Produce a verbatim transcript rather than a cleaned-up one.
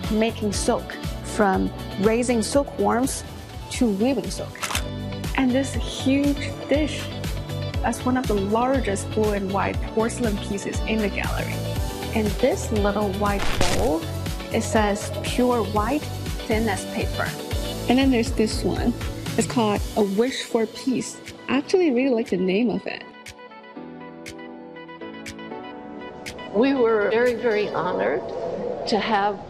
making silk, from raising silkworms to weaving silk. And this huge dish, that's one of the largest blue and white porcelain pieces in the gallery. In this little white bowl, it says pure white, thin as paper. And then there's this one. It's called A Wish for Peace. I actually really like the name of it. We were very, very honored to have